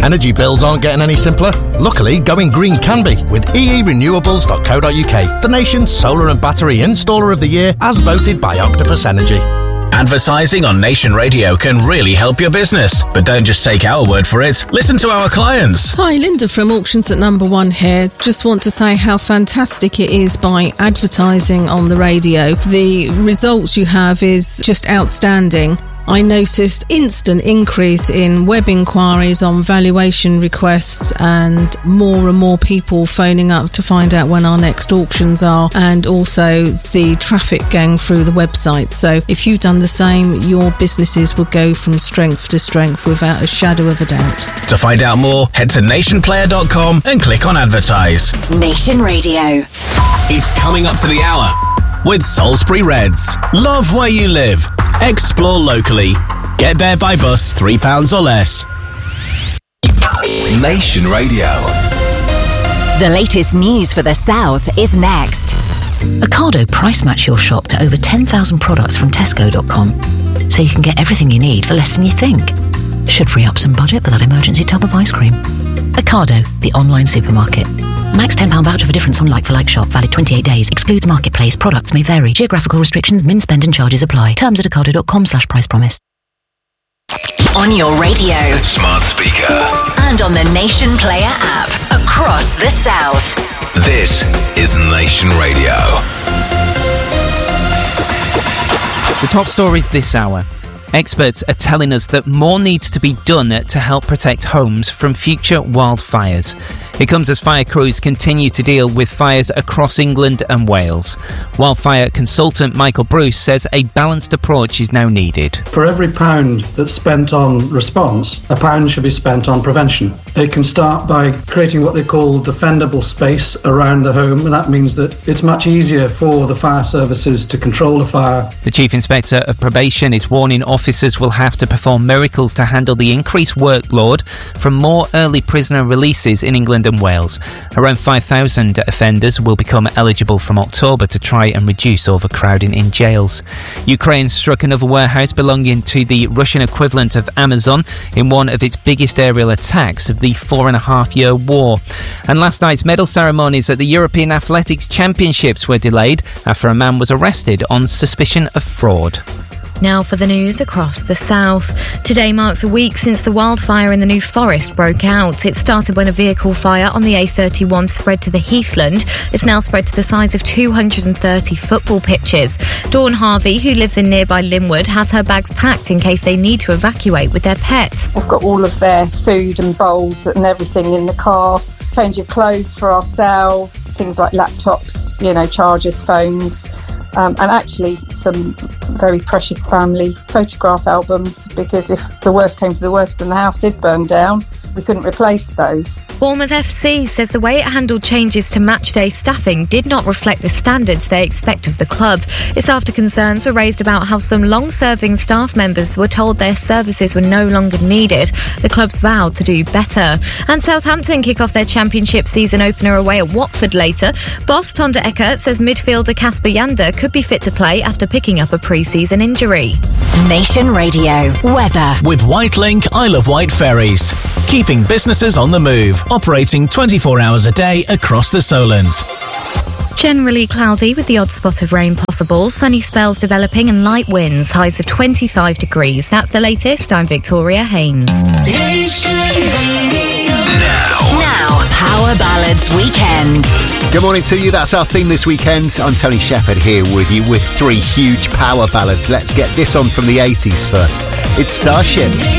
Energy bills aren't getting any simpler. Luckily, going green can be with eerenewables.co.uk, the nation's solar and battery installer of the year as voted by Octopus Energy. Advertising on Nation Radio can really help your business, but don't just take our word for it. Listen to our clients. Hi, Linda from Auctions at Number One here. Just want to say how fantastic it is by advertising on the radio. The results you have is just outstanding. I noticed instant increase in web inquiries on valuation requests and more people phoning up to find out when our next auctions are, and also the traffic going through the website. So if you've done the same, your businesses will go from strength to strength without a shadow of a doubt. To find out more, head to nationplayer.com and click on advertise. Nation Radio. It's coming up to the hour with Salisbury Reds. Love where you live. Explore locally. Get there by bus £3 or less. Nation Radio. The latest news for the South is next. Ocado price match your shop to over 10,000 products from Tesco.com, so you can get everything you need for less than you think. Should free up some budget for that emergency tub of ice cream. Ocado, the online supermarket. Max £10 voucher for difference on like-for-like shop. Valid 28 days. Excludes marketplace. Products may vary. Geographical restrictions, min spend and charges apply. Terms at ocado.com/price promise. On your radio. Smart speaker. And on the Nation Player app. Across the South. This is Nation Radio. The top stories this hour. Experts are telling us that more needs to be done to help protect homes from future wildfires. It comes as fire crews continue to deal with fires across England and Wales. Wildfire consultant Michael Bruce says a balanced approach is now needed. For every pound that's spent on response, a pound should be spent on prevention. It can start by creating what they call defendable space around the home, and that means that it's much easier for the fire services to control a fire. The Chief Inspector of Probation is warning officers will have to perform miracles to handle the increased workload from more early prisoner releases in England and Wales. Around 5,000 offenders will become eligible from October to try and reduce overcrowding in jails. Ukraine struck another warehouse belonging to the Russian equivalent of Amazon in one of its biggest aerial attacks of the 4.5-year war. And last night's medal ceremonies at the European Athletics Championships were delayed after a man was arrested on suspicion of fraud. Now for the news across the South. Today marks a week since the wildfire in the New Forest broke out. It started when a vehicle fire on the A31 spread to the heathland. It's now spread to the size of 230 football pitches. Dawn Harvey, who lives in nearby Linwood, has her bags packed in case they need to evacuate with their pets. We've got all of their food and bowls and everything in the car, change of clothes for ourselves, things like laptops, chargers, phones. And actually some very precious family photograph albums, because if the worst came to the worst and the house did burn down, we couldn't replace those. Bournemouth FC says the way it handled changes to matchday staffing did not reflect the standards they expect of the club. It's after concerns were raised about how some long-serving staff members were told their services were no longer needed. The club's vowed to do better. And Southampton kick off their championship season opener away at Watford later. Boss Tonda Eckert says midfielder Kasper Yander could be fit to play after picking up a pre-season injury. Nation Radio. Weather. With Whitelink Isle of Wight ferries. Keeping businesses on the move. Operating 24 hours a day across the Solent. Generally cloudy with the odd spot of rain possible. Sunny spells developing and light winds. Highs of 25 degrees. That's the latest. I'm Victoria Haynes. Now, Power Ballads Weekend. Good morning to you. That's our theme this weekend. I'm Tony Shepherd here with you with 3 huge power ballads. Let's get this on from the 80s first. It's Starship.